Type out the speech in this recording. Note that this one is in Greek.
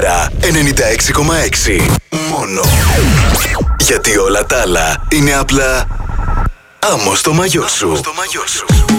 μέρα 96,6 μόνο. Γιατί όλα τα άλλα είναι απλά άμμο στο μαγιό σου.